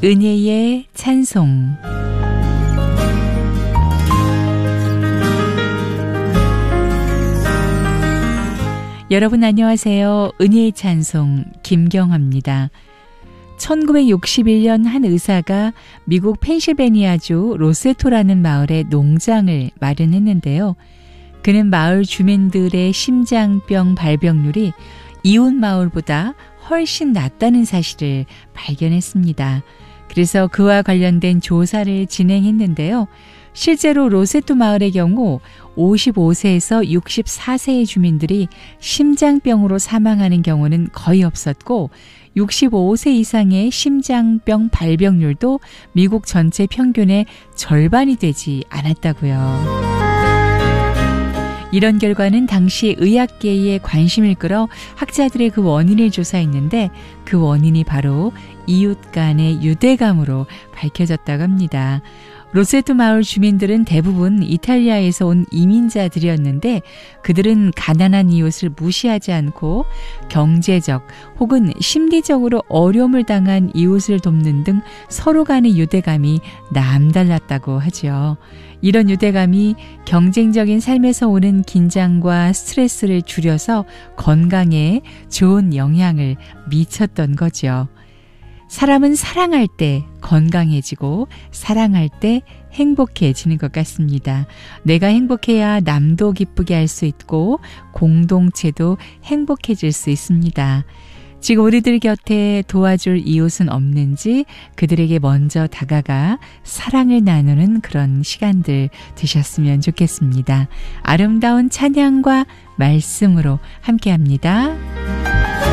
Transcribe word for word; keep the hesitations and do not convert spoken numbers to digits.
은혜의 찬송. 여러분 안녕하세요. 은혜의 찬송 김경화입니다. 천구백육십일 년 한 의사가 미국 펜실베니아주 로세토라는 마을에 농장을 마련했는데요. 그는 마을 주민들의 심장병 발병률이 이웃 마을보다 훨씬 낮다는 사실을 발견했습니다. 그래서 그와 관련된 조사를 진행했는데요. 실제로 로세토 마을의 경우 오십오 세에서 육십사 세의 주민들이 심장병으로 사망하는 경우는 거의 없었고 육십오 세 이상의 심장병 발병률도 미국 전체 평균의 절반이 되지 않았다고요. 이런 결과는 당시 의학계에 관심을 끌어 학자들의 그 원인을 조사했는데 그 원인이 바로 이웃 간의 유대감으로 밝혀졌다고 합니다. 로세토 마을 주민들은 대부분 이탈리아에서 온 이민자들이었는데 그들은 가난한 이웃을 무시하지 않고 경제적 혹은 심리적으로 어려움을 당한 이웃을 돕는 등 서로 간의 유대감이 남달랐다고 하죠. 이런 유대감이 경쟁적인 삶에서 오는 긴장과 스트레스를 줄여서 건강에 좋은 영향을 미쳤던 거죠. 사람은 사랑할 때 건강해지고 사랑할 때 행복해지는 것 같습니다. 내가 행복해야 남도 기쁘게 할 수 있고 공동체도 행복해질 수 있습니다. 지금 우리들 곁에 도와줄 이웃은 없는지 그들에게 먼저 다가가 사랑을 나누는 그런 시간들 되셨으면 좋겠습니다. 아름다운 찬양과 말씀으로 함께합니다.